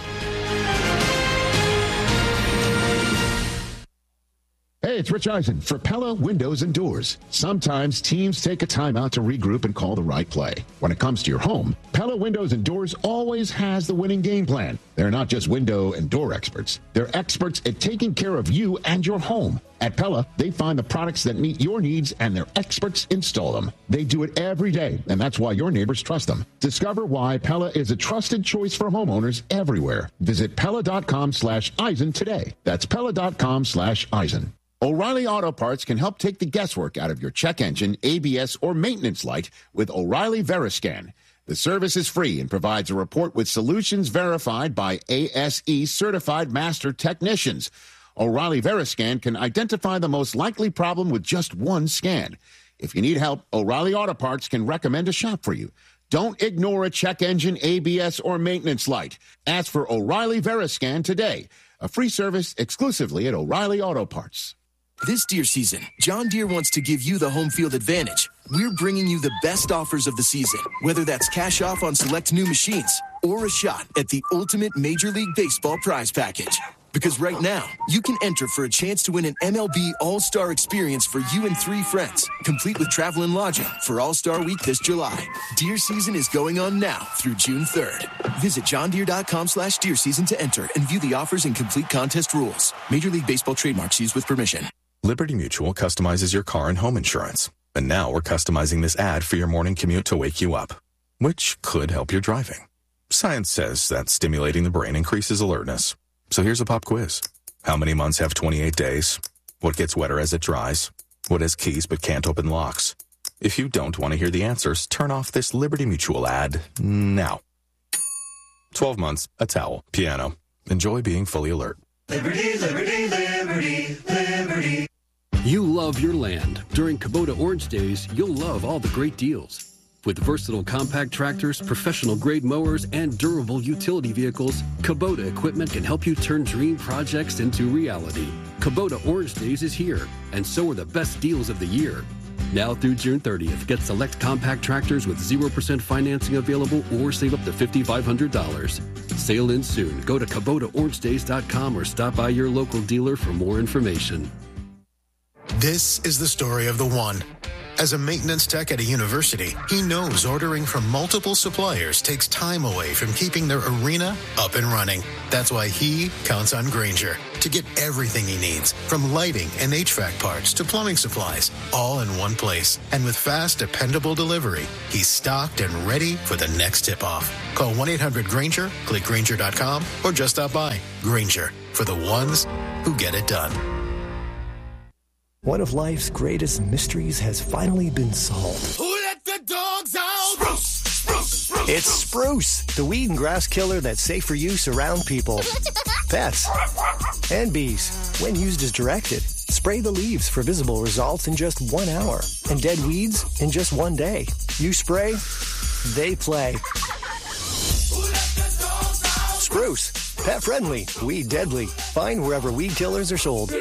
[SPEAKER 18] Hey, it's Rich Eisen for Pella Windows and Doors. Sometimes teams take a timeout to regroup and call the right play. When it comes to your home, Pella Windows and Doors always has the winning game plan. They're not just window and door experts. They're experts at taking care of you and your home. At Pella, they find the products that meet your needs, and their experts install them. They do it every day, and that's why your neighbors trust them. Discover why Pella is a trusted choice for homeowners everywhere. Visit Pella.com/Eisen today. That's Pella.com/Eisen. O'Reilly Auto Parts can help take the guesswork out of your check engine, ABS, or maintenance light with O'Reilly Veriscan. The service is free and provides a report with solutions verified by ASE certified master technicians. O'Reilly Veriscan can identify the most likely problem with just one scan. If you need help, O'Reilly Auto Parts can recommend a shop for you. Don't ignore a check engine, ABS, or maintenance light. Ask for O'Reilly Veriscan today. A free service exclusively at O'Reilly Auto Parts.
[SPEAKER 3] This deer season, John Deere wants to give you the home field advantage. We're bringing you the best offers of the season, whether that's cash off on select new machines or a shot at the ultimate Major League Baseball prize package. Because right now, you can enter for a chance to win an MLB All-Star experience for you and 3 friends, complete with travel and lodging for All-Star Week this July. Deer season is going on now through June 3rd. Visit johndeere.com/deer season to enter and view the offers and complete contest rules. Major League Baseball trademarks used with permission.
[SPEAKER 4] Liberty Mutual customizes your car and home insurance. And now we're customizing this ad for your morning commute to wake you up, which could help your driving. Science says that stimulating the brain increases alertness. So here's a pop quiz. How many months have 28 days? What gets wetter as it dries? What has keys but can't open locks? If you don't want to hear the answers, turn off this Liberty Mutual ad now. 12 months, a towel, piano. Enjoy being fully alert.
[SPEAKER 10] Liberty, liberty, liberty, liberty.
[SPEAKER 5] You love your land. During Kubota Orange Days, you'll love all the great deals. With versatile compact tractors, professional-grade mowers, and durable utility vehicles, Kubota equipment can help you turn dream projects into reality. Kubota Orange Days is here, and so are the best deals of the year. Now through June 30th, get select compact tractors with 0% financing available or save up to $5,500. Sale ends soon. Go to KubotaOrangeDays.com or stop by your local dealer for more information.
[SPEAKER 6] This is the story of the one. As a maintenance tech at a university, he knows ordering from multiple suppliers takes time away from keeping their arena up and running. That's why he counts on Grainger to get everything he needs, from lighting and HVAC parts to plumbing supplies, all in one place. And with fast, dependable delivery, he's stocked and ready for the next tip-off. Call 1-800-GRAINGER, click Grainger.com, or just stop by. Grainger, for the ones who get it done.
[SPEAKER 7] One of life's greatest mysteries has finally been solved.
[SPEAKER 10] Who let the dogs out? Spruce, spruce, spruce.
[SPEAKER 7] It's Spruce, the weed and grass killer that's safe for use around people, pets, and bees. When used as directed, spray the leaves for visible results in just 1 hour, and dead weeds in just 1 day. You spray, they play. Spruce, pet friendly, weed deadly. Find wherever weed killers are sold.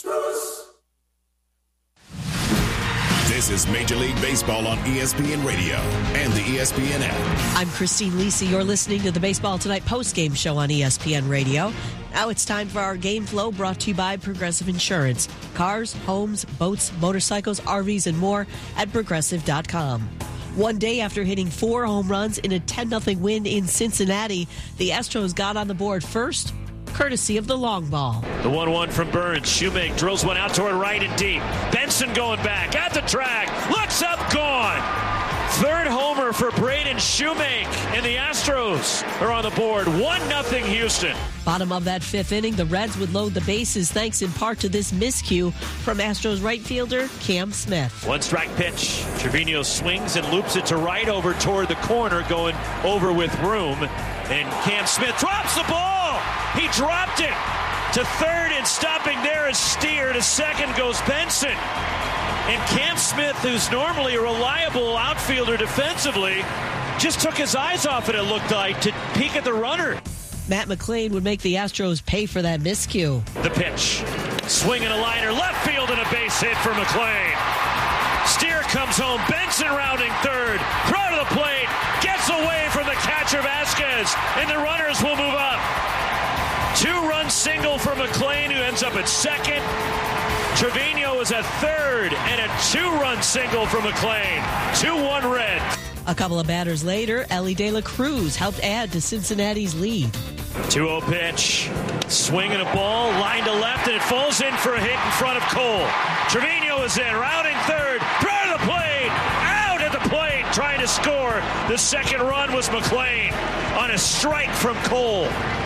[SPEAKER 15] This is Major League Baseball on ESPN Radio and the ESPN app.
[SPEAKER 12] I'm Christine Lisi. You're listening to the Baseball Tonight post-game show on ESPN Radio. Now it's time for our Game Flow, brought to you by Progressive Insurance. Cars, homes, boats, motorcycles, RVs, and more at Progressive.com. One day after hitting 4 home runs in a 10-0 win in Cincinnati, the Astros got on the board first, courtesy of the long ball.
[SPEAKER 2] The 1-1 from Burns. Shoemake drills one out toward right and deep. Benson going back at the track. Looks up, gone. Third homer for Braden Shoemake, and the Astros are on the board. 1-0 Houston.
[SPEAKER 12] Bottom of that 5th inning, the Reds would load the bases thanks in part to this miscue from Astros right fielder Cam Smith.
[SPEAKER 2] 1-strike pitch. Trevino swings and loops it to right over toward the corner, going over with room. And Cam Smith drops the ball. He dropped it to third, and stopping there is Steer. To second goes Benson. And Cam Smith, who's normally a reliable outfielder defensively, just took his eyes off it, it looked like, to peek at the runner.
[SPEAKER 12] Matt McLain would make the Astros pay for that miscue.
[SPEAKER 2] The pitch. Swing and a liner. Left field and a base hit for McLain. Steer comes home. Benson rounding third. Throw to the plate. Gets away from the catcher Vasquez. And the runners will move up. 2-run single for McLain, who ends up at second. Trevino is at third, and a 2-run single for McLain. 2-1 Reds.
[SPEAKER 12] A couple of batters later, Elly De La Cruz helped add to Cincinnati's lead.
[SPEAKER 2] 2-0 pitch. Swing and a ball, line to left, and it falls in for a hit in front of Cole. Trevino is in, rounding third, throw to the plate, out at the plate, trying to score. The second run was McLain on a strike from Cole.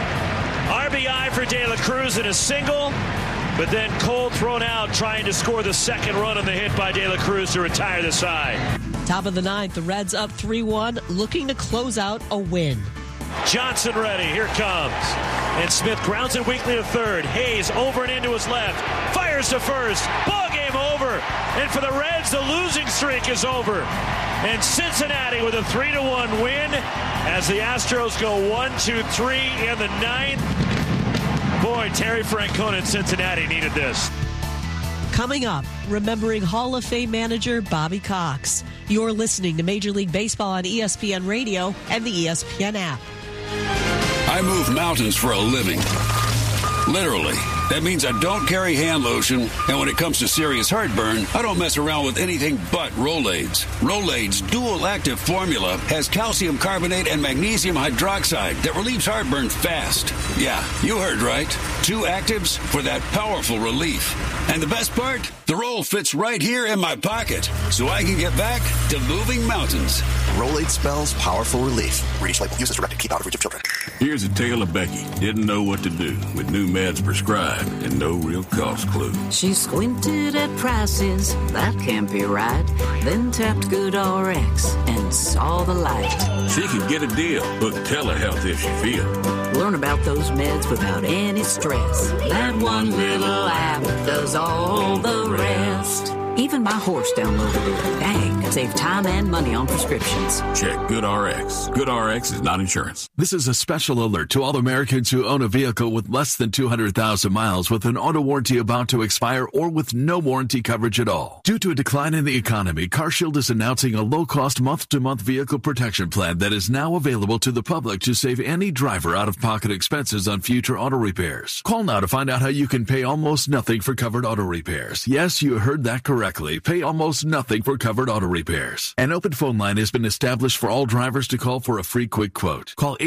[SPEAKER 2] RBI for De La Cruz and a single, but then Cole thrown out trying to score the second run on the hit by De La Cruz to retire the side.
[SPEAKER 12] Top of the 9th, the Reds up 3-1, looking to close out a win.
[SPEAKER 2] Johnson ready, here comes. And Smith grounds it weakly to third. Hayes over and into his left, fires to first. Ball game over. And for the Reds, the losing streak is over. And Cincinnati with a 3-1 win as the Astros go 1-2-3 in the 9th. Boy, Terry Francona in Cincinnati needed this.
[SPEAKER 12] Coming up, remembering Hall of Fame manager Bobby Cox. You're listening to Major League Baseball on ESPN Radio and the ESPN app.
[SPEAKER 8] I move mountains for a living. Literally. That means I don't carry hand lotion, and when it comes to serious heartburn, I don't mess around with anything but Rolaids. Rolaids' dual-active formula has calcium carbonate and magnesium hydroxide that relieves heartburn fast. Yeah, you heard right. 2 actives for that powerful relief. And the best part? The roll fits right here in my pocket, so I can get back to moving mountains.
[SPEAKER 9] Rolaids spells powerful relief. Reach label. Use as directed. Keep out of reach of children.
[SPEAKER 24] Here's a tale of Becky. Didn't know what to do with new meds prescribed and no real cost clue.
[SPEAKER 25] She squinted at prices, that can't be right. Then tapped GoodRx and saw the light.
[SPEAKER 24] She could get a deal. Book telehealth if she feels.
[SPEAKER 25] Learn about those meds without any stress. That one little app does all the rest. Even my horse downloaded it. Dang, save time and money on prescriptions.
[SPEAKER 24] Check GoodRx. GoodRx is not insurance.
[SPEAKER 26] This is a special alert to all Americans who own a vehicle with less than 200,000 miles with an auto warranty about to expire or with no warranty coverage at all. Due to a decline in the economy, CarShield is announcing a low-cost month-to-month vehicle protection plan that is now available to the public to save any driver out-of-pocket expenses on future auto repairs. Call now to find out how you can pay almost nothing for covered auto repairs. Yes, you heard that correct. directly, pay almost nothing for covered auto repairs. An open phone line has been established for all drivers to call for a free quick quote. Call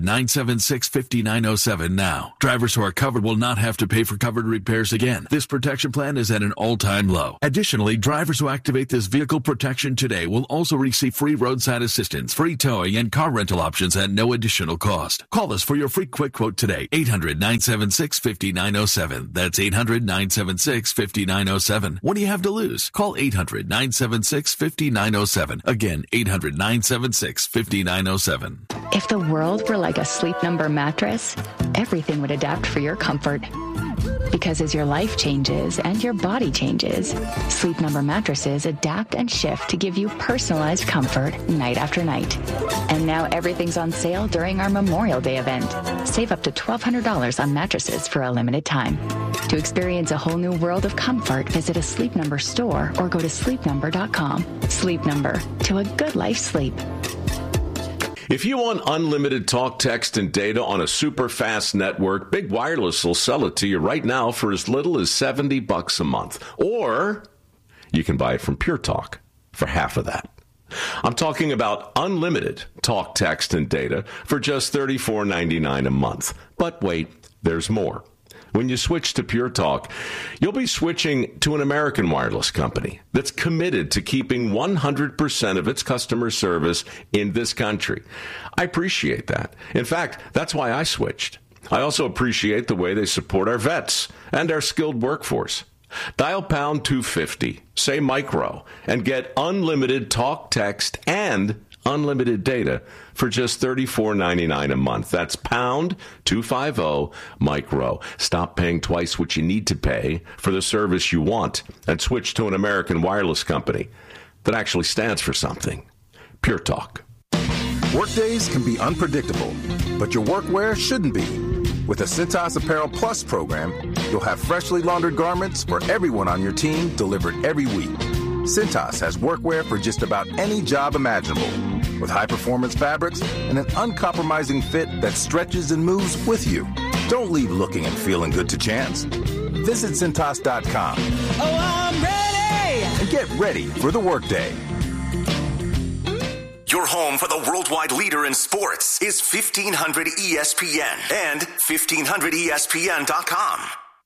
[SPEAKER 26] 800-976-5907 now. Drivers who are covered will not have to pay for covered repairs again. This protection plan is at an all-time low. Additionally, drivers who activate this vehicle protection today will also receive free roadside assistance, free towing, and car rental options at no additional cost. Call us for your free quick quote today. 800-976-5907. That's 800-976-5907. What do you have to lose? Call 800-976-5907. Again, 800-976-5907.
[SPEAKER 11] If the world were like a Sleep Number mattress, everything would adapt for your comfort. Because as your life changes and your body changes, Sleep Number mattresses adapt and shift to give you personalized comfort night after night. And now everything's on sale during our Memorial Day event. Save up to $1,200 on mattresses for a limited time. To experience a whole new world of comfort, visit a Sleep Number store or go to sleepnumber.com. Sleep Number, to a good life sleep.
[SPEAKER 13] If you want unlimited talk, text, and data on a super fast network, Big Wireless will sell it to you right now for as little as $70 a month. Or you can buy it from Pure Talk for half of that. I'm talking about unlimited talk, text, and data for just $34.99 a month. But wait, there's more. When you switch to Pure Talk, you'll be switching to an American wireless company that's committed to keeping 100% of its customer service in this country. I appreciate that. In fact, that's why I switched. I also appreciate the way they support our vets and our skilled workforce. Dial pound 250, say micro, and get unlimited talk, text, and unlimited data for just $34.99 a month. That's pound 250 micro. Stop paying twice what you need to pay for the service you want and switch to an American wireless company that actually stands for something. Pure Talk.
[SPEAKER 14] Workdays can be unpredictable, but your workwear shouldn't be. With the Cintas Apparel Plus program, you'll have freshly laundered garments for everyone on your team delivered every week. Cintas has workwear for just about any job imaginable, with high-performance fabrics and an uncompromising fit that stretches and moves with you. Don't leave looking and feeling good to chance. Visit Cintas.com.
[SPEAKER 10] Oh, I'm ready!
[SPEAKER 14] And get ready for the workday.
[SPEAKER 23] Your home for the worldwide leader in sports is 1500 ESPN and 1500ESPN.com.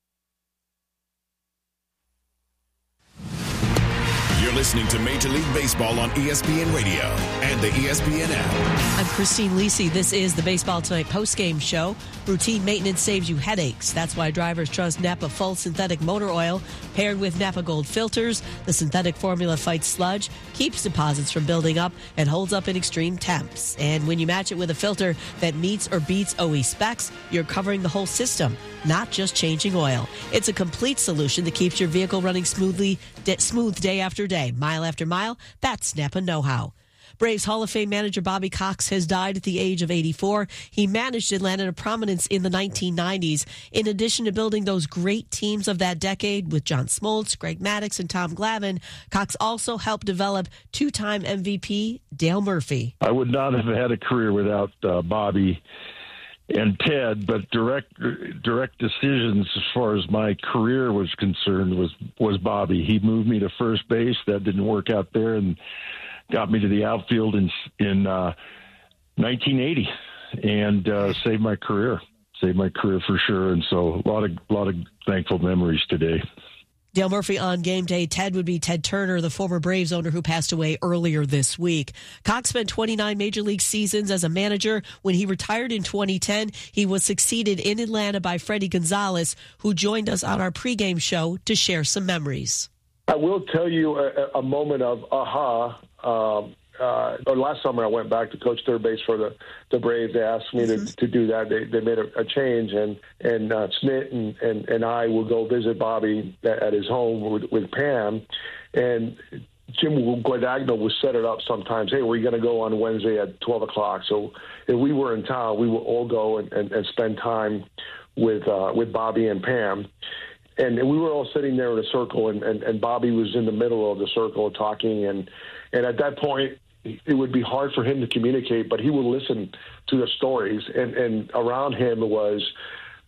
[SPEAKER 15] You're listening to Major League Baseball on ESPN Radio and the ESPN app.
[SPEAKER 12] I'm Christine Lisi. This is the Baseball Tonight postgame show. Routine maintenance saves you headaches. That's why drivers trust Napa Full Synthetic Motor Oil paired with Napa Gold filters. The synthetic formula fights sludge, keeps deposits from building up, and holds up in extreme temps. And when you match it with a filter that meets or beats OE specs, you're covering the whole system, not just changing oil. It's a complete solution that keeps your vehicle running smooth day after day, mile after mile. That's Napa know-how. Braves Hall of Fame manager Bobby Cox has died at the age of 84. He managed Atlanta to prominence in the 1990s. In addition to building those great teams of that decade with John Smoltz, Greg Maddux, and Tom Glavine, Cox also helped develop two-time MVP Dale Murphy.
[SPEAKER 17] I would not have had a career without Bobby and Ted, but direct decisions as far as my career was concerned was Bobby. He moved me to first base. That didn't work out there, and got me to the outfield in 1980, and saved my career for sure. And so a lot of thankful memories today.
[SPEAKER 12] Dale Murphy on game day. Ted would be Ted Turner, the former Braves owner who passed away earlier this week. Cox spent 29 major league seasons as a manager. When he retired in 2010, he was succeeded in Atlanta by Freddie Gonzalez, who joined us on our pregame show to share some memories.
[SPEAKER 19] I will tell you a moment of aha. Last summer I went back to coach third base for the Braves. They asked me to do that. They made a change, and Smith and I will go visit Bobby at his home with Pam, and Jim Guadagno would set it up sometimes. Hey, we're going to go on Wednesday at 12 o'clock. So if we were in town, we would all go and spend time with Bobby and Pam. And we were all sitting there in a circle, and Bobby was in the middle of the circle talking. And at that point, it would be hard for him to communicate, but he would listen to the stories. And around him was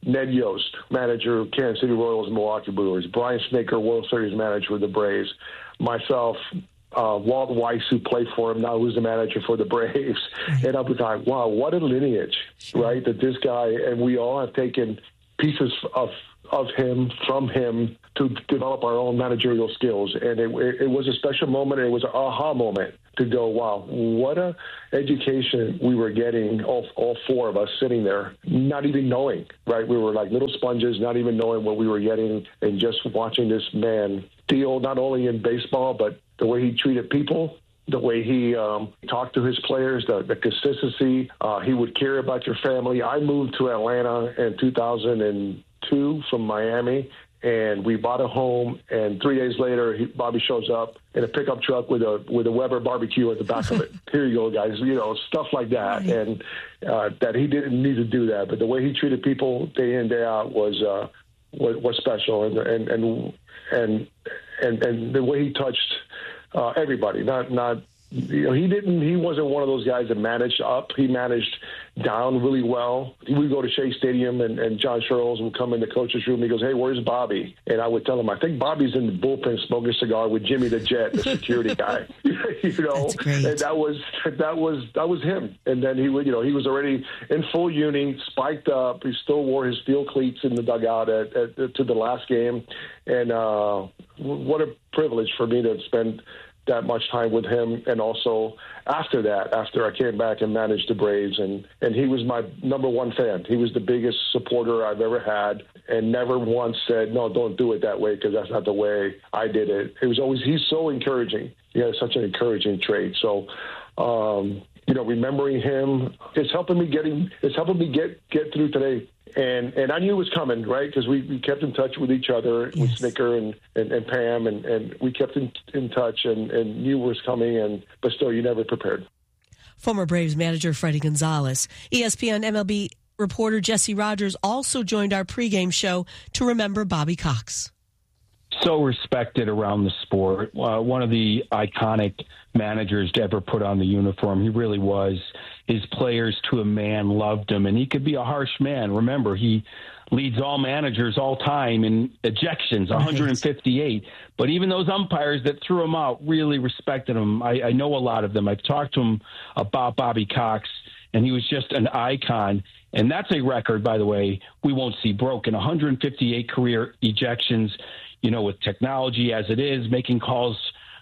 [SPEAKER 19] Ned Yost, manager of Kansas City Royals and Milwaukee Brewers. Brian Snitker, World Series manager for the Braves. Myself, Walt Weiss, who played for him, now who's the manager for the Braves. And I'll be like, wow, what a lineage, right? That this guy, and we all have taken pieces of him, from him, to develop our own managerial skills. And it was a special moment. It was an aha moment to go, wow, what a education we were getting, all four of us sitting there, not even knowing, right? We were like little sponges, not even knowing what we were getting, and just watching this man deal not only in baseball, but the way he treated people, the way he talked to his players, the consistency. He would care about your family. I moved to Atlanta in 2002 from Miami, and we bought a home. And 3 days later, Bobby shows up in a pickup truck with a Weber barbecue at the back of it. Here you go, guys. Stuff like that, and that he didn't need to do that. But the way he treated people day in, day out was special, and the way he touched everybody. He wasn't one of those guys that managed up. He managed down really well. He would go to Shea Stadium, and John Charles would come in the coach's room. He goes, "Hey, where's Bobby?" And I would tell him, "I think Bobby's in the bullpen smoking a cigar with Jimmy the Jet, the security guy." That's great. And that was him. And then he would, he was already in full uni, spiked up. He still wore his steel cleats in the dugout to the last game. And what a privilege for me to spend that much time with him. And also after I came back and managed the Braves, and he was my number one fan. He was the biggest supporter I've ever had, and never once said, "No, don't do it that way, because that's not the way I did it." It was always, he's so encouraging. He has such an encouraging trait. So, remembering him is helping me get through today. And I knew it was coming, right? Because we kept in touch with each other, with Snitker and Pam, and we kept in touch and knew it was coming. But still, you never prepared.
[SPEAKER 12] Former Braves manager Freddie Gonzalez. ESPN MLB reporter Jesse Rogers also joined our pregame show to remember Bobby Cox.
[SPEAKER 1] So respected around the sport. One of the iconic managers to ever put on the uniform. He really was. His players, to a man, loved him, and he could be a harsh man. Remember, he leads all managers all time in ejections, 158. But even those umpires that threw him out really respected him. I know a lot of them. I've talked to him about Bobby Cox, and he was just an icon. And that's a record, by the way, we won't see broken. 158 career ejections, with technology as it is, making calls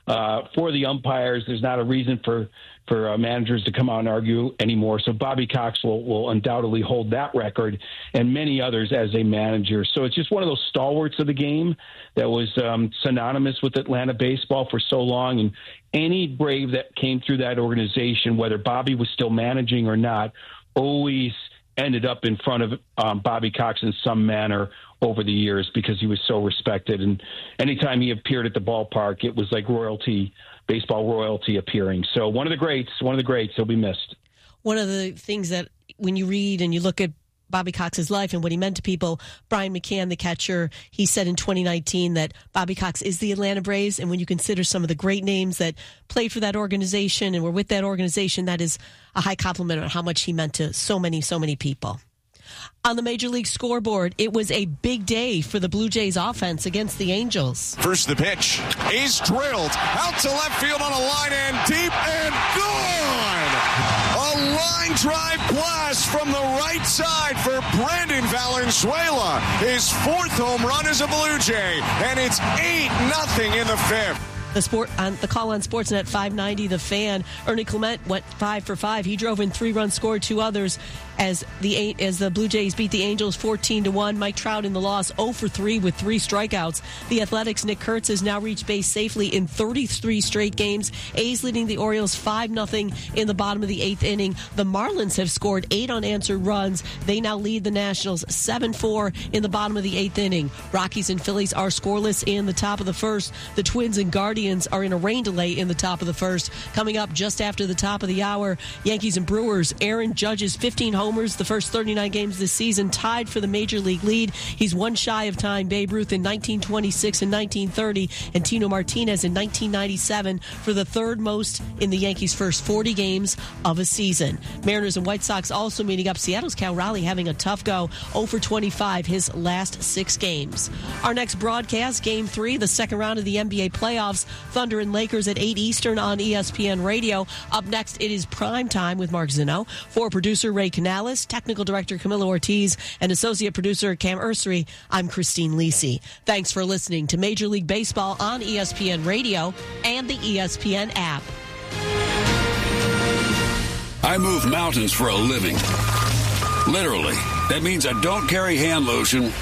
[SPEAKER 1] for the umpires. There's not a reason for managers to come out and argue anymore. So Bobby Cox will undoubtedly hold that record, and many others as a manager. So it's just one of those stalwarts of the game that was synonymous with Atlanta baseball for so long. And any Brave that came through that organization, whether Bobby was still managing or not, always ended up in front of Bobby Cox in some manner over the years, because he was so respected. And anytime he appeared at the ballpark, it was like royalty, baseball royalty appearing. So one of the greats, he'll be missed.
[SPEAKER 12] One of the things that when you read and you look at Bobby Cox's life and what he meant to people, Brian McCann, the catcher, he said in 2019 that Bobby Cox is the Atlanta Braves. And when you consider some of the great names that played for that organization and were with that organization, that is a high compliment on how much he meant to so many people. On the Major League scoreboard, it was a big day for the Blue Jays offense against the Angels.
[SPEAKER 16] First the pitch is drilled out to left field on a line and deep and gone. A line drive blast from the right side for Brandon Valenzuela. His fourth home run as a Blue Jay, and it's 8-0 in the fifth.
[SPEAKER 12] The call on Sportsnet 590, The Fan, Ernie Clement went 5 for 5. He drove in 3 runs, scored 2 others as the Blue Jays beat the Angels 14-1. Mike Trout in the loss 0 for 3 with 3 strikeouts. The Athletics' Nick Kurtz has now reached base safely in 33 straight games. A's leading the Orioles 5-0 in the bottom of the 8th inning. The Marlins have scored 8 unanswered runs. They now lead the Nationals 7-4 in the bottom of the 8th inning. Rockies and Phillies are scoreless in the top of the first. The Twins and Guardians are in a rain delay in the top of the first. Coming up just after the top of the hour, Yankees and Brewers. Aaron Judge's 15 home homers the first 39 games this season, tied for the major league lead. He's one shy of tying Babe Ruth in 1926 and 1930, and Tino Martinez in 1997 for the third most in the Yankees' first 40 games of a season. Mariners and White Sox also meeting up. Seattle's Cal Raleigh having a tough go, 0 for 25 his last 6 games. Our next broadcast, Game 3, the second round of the NBA playoffs, Thunder and Lakers at 8 Eastern on ESPN Radio. Up next, it is Prime Time with Mark Zinno. For producer Ray Canales, technical director Camilo Ortiz, and associate producer Cam Ursery, I'm Christine Lisi. Thanks for listening to Major League Baseball on ESPN Radio and the ESPN app.
[SPEAKER 8] I move mountains for a living. Literally. That means I don't carry hand lotion,